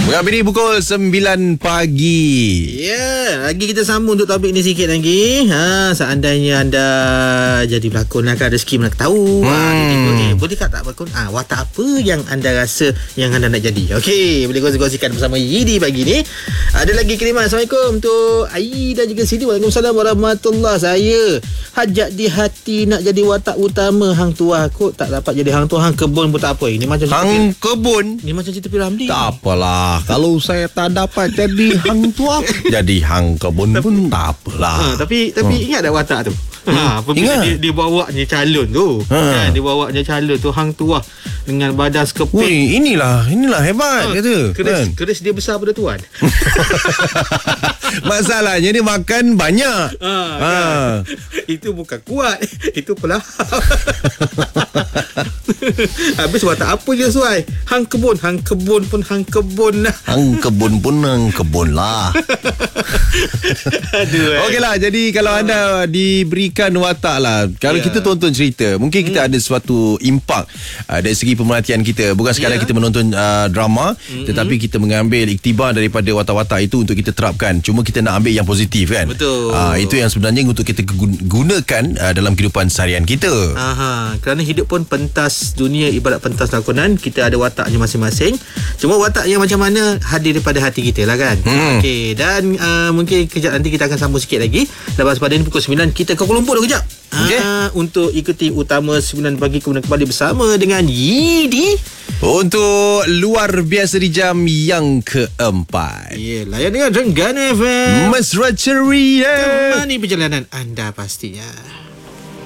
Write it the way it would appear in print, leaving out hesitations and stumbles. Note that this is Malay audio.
Menghampiri pukul 9 pagi. Ya, lagi kita sambung untuk topik ni sikit lagi. Seandainya anda jadi pelakon, kan rezeki mana tahu. Boleh tak pelakon? Watak apa yang anda rasa yang anda nak jadi? Okey, boleh kongsikan bersama Yidi pagi ni. Ada lagi kiriman. Assalamualaikum untuk Aida juga Sidi. Waalaikumsalam warahmatullahi. Saya hajat di hati nak jadi watak utama hang tua. Kok tak dapat jadi hang tua, hang kebun pun tak apa. Ini macam hang kebun. Ni macam cerita Piramli. Tak apalah. Kalau saya tak dapat jadi hang tua, jadi hang kebun pun tak apalah. Tapi ingat tak watak tu? Ingat. Dia bawanya calon tu. Kan, dia bawanya calon tu hang tua dengan badan sekeping. Weh, inilah hebat kata. Keris dia besar pada tuan. Masalahnya dia makan banyak. Kan? Itu bukan kuat, itu pelahap. Habis watak apa je sesuai? Hang kebun pun hang kebun lah. Hang kebun pun hang kebun lah. Okeylah, jadi kalau anda diberikan watak lah, kalau kita tonton cerita, mungkin kita ada suatu impak dari segi pemerhatian kita. Bukan sekadar kita menonton drama, tetapi kita mengambil iktibar daripada watak-watak itu untuk kita terapkan. Cuma kita nak ambil yang positif kan. Betul. Itu yang sebenarnya untuk kita gunakan dalam kehidupan seharian kita. Kerana hidup pun pentas, dunia ibarat pentas lakonan. Kita ada wataknya masing-masing. Cuma watak yang macam mana hadir daripada hati kita lah kan. Okey, dan mungkin kejap nanti kita akan sambung sikit lagi. Lepas pada ni pukul 9 kita ke Kuala Lumpur kejap. Untuk ikuti utama 9 pagi, kemudian kembali bersama dengan Yidi untuk luar biasa di jam yang keempat. Layan dengan Renggana FM, Mesra Ceria, temani perjalanan anda pastinya.